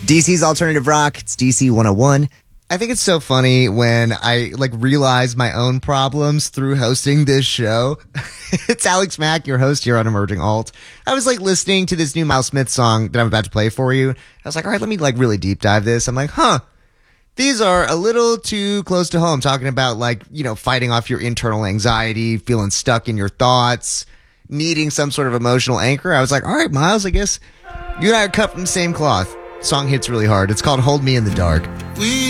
DC's Alternative Rock. It's DC 101. I think it's so funny when I realize my own problems through hosting this show. It's Alex Mack, your host here on Emerging Alt. I was listening to this new Miles Smith song that I'm about to play for you. I was like, all right, let me really deep dive this. I'm like, these are a little too close to home, talking about fighting off your internal anxiety, feeling stuck in your thoughts, needing some sort of emotional anchor. I was like, all right, Miles, I guess you and I are cut from the same cloth. Song hits really hard. It's called Hold Me in the Dark.